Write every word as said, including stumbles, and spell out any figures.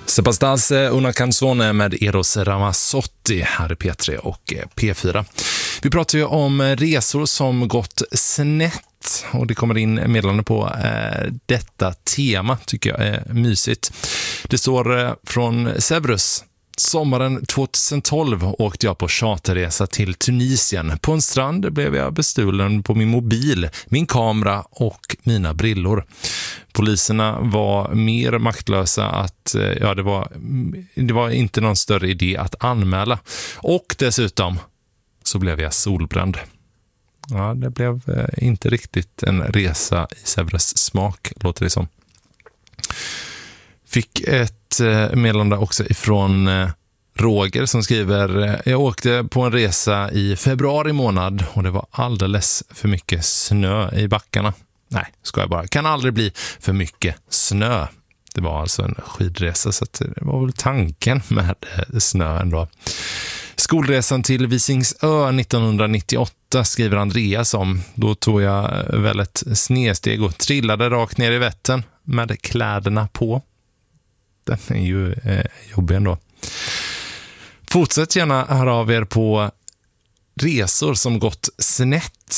Sebastase una canzone med Eros Ramazzotti här i P tre och P fyra. Vi pratar ju om resor som gått snett och det kommer in meddelande på eh, detta tema, tycker jag är mysigt. Det står eh, från Severus. Sommaren tjugohundratolv åkte jag på charterresa till Tunisien. På en strand blev jag bestulen på min mobil, min kamera och mina brillor. Poliserna var mer maktlösa att ja, det var, det var inte någon större idé att anmäla. Och dessutom så blev jag solbränd. Ja, det blev inte riktigt en resa i Severus smak, låter det som. Fick ett meddelande också ifrån Roger som skriver: jag åkte på en resa i februari månad och det var alldeles för mycket snö i backarna. Nej, ska jag bara. Kan aldrig bli för mycket snö. Det var alltså en skidresa, så att det var väl tanken med snö ändå. Skolresan till Visingsö nittonhundranittioåtta skriver Andreas om. Då tog jag väl ett snedsteg och trillade rakt ner i Vättern med kläderna på. Den är ju eh, jobbig ändå. Fortsätt gärna höra av er på resor som gått snett.